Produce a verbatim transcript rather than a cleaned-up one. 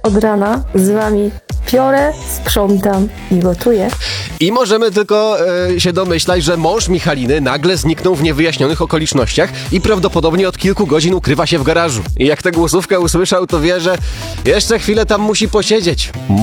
od rana z wami piorę, sprzątam i gotuję. I możemy tylko e, się domyślać, że mąż Michaliny nagle zniknął w niewyjaśnionych okolicznościach i prawdopodobnie od kilku godzin ukrywa się w garażu. I jak tę głosówkę usłyszał, to wie, że jeszcze chwilę tam musi posiedzieć.